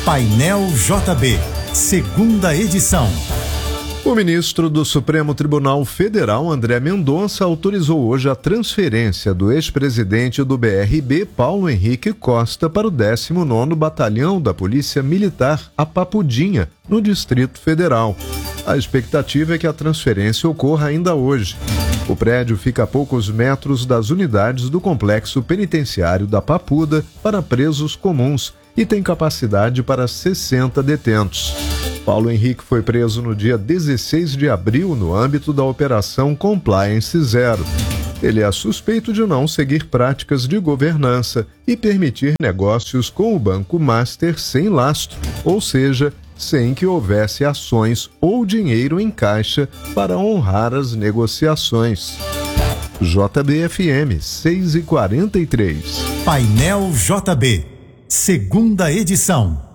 Painel JB, segunda edição. O ministro do Supremo Tribunal Federal, André Mendonça, autorizou hoje a transferência do ex-presidente do BRB, Paulo Henrique Costa, para o 19º Batalhão da Polícia Militar, a Papudinha, no Distrito Federal. A expectativa é que a transferência ocorra ainda hoje. O prédio fica a poucos metros das unidades do complexo penitenciário da Papuda para presos comuns e tem capacidade para 60 detentos. Paulo Henrique foi preso no dia 16 de abril no âmbito da Operação Compliance Zero. Ele é suspeito de não seguir práticas de governança e permitir negócios com o Banco Master sem lastro, ou seja, sem que houvesse ações ou dinheiro em caixa para honrar as negociações. JBFM 6h43. Painel JB, segunda edição.